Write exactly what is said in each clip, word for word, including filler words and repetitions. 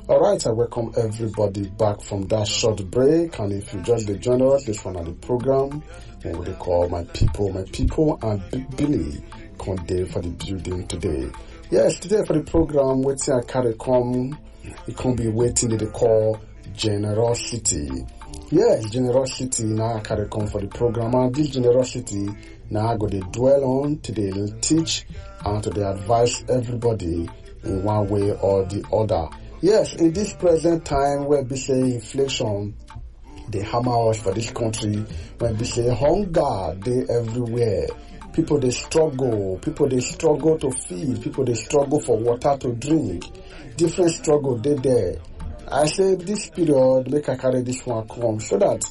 All right, I welcome everybody back from that short break. And if you just join us, this one at the program, what they call my people, my people, and Big Billy Conde for the building today. Yes, today for the program, waiting I carry come, it can be waiting they call generosity. Yes, generosity now I carry come for the program, and this generosity now I go to dwell on today, teach and to advise everybody in one way or the other. Yes, in this present time where we say inflation, they hammer us for this country, when we say hunger, they everywhere. People they struggle, people they struggle to feed, people they struggle for water to drink. Different struggle they there. I say this period, make I carry this one come, so that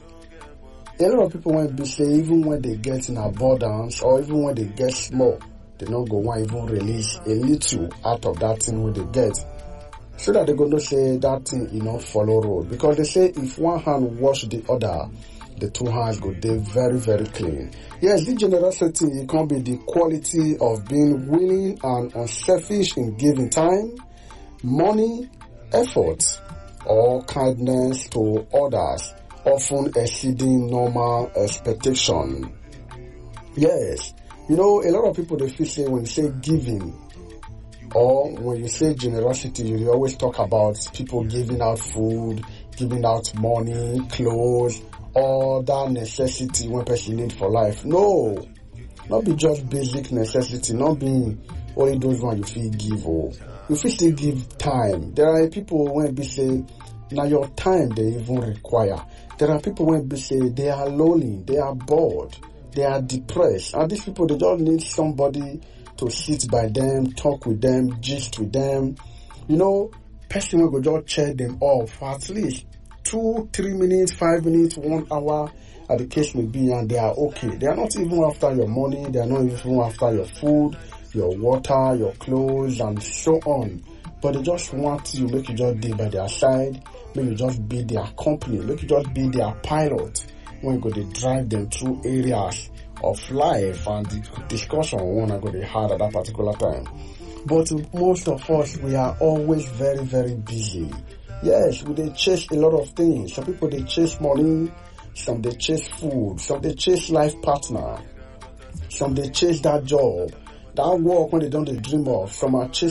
a lot of people when we say even when they get in abundance or even when they get small, they don't go want even release a little out of that thing when they get. So that they're going to say that thing, you know, follow road. Because they say if one hand wash the other, the two hands go dey very, very clean. Yes, this generosity, it can be the quality of being willing and unselfish in giving time, money, effort, or kindness to others, often exceeding normal expectation. Yes, you know, a lot of people, they feel say when you say giving, or when you say generosity, you always talk about people giving out food, giving out money, clothes, all that necessity one person need for life. No, not be just basic necessity, not being only those ones you feel give. Oh, you feel still give time. There are people when be say, now your time they even require. There are people when be say they are lonely, they are bored, they are depressed, and these people they just need somebody to sit by them, talk with them, gist with them. You know, person will go just check them off for at least two, three minutes, five minutes, one hour, as the case may be, and they are okay. They are not even after your money, they are not even after your food, your water, your clothes, and so on. But they just want you, make you just be by their side, make you just be their company, make you just be their pilot when you go to drive them through areas of life and the discussion one I got to had at that particular time. But most of us, we are always very, very busy. Yes, we they chase a lot of things. Some people they chase money, some they chase food, some they chase life partner, some they chase that job, that work when they don't they dream of, some are chasing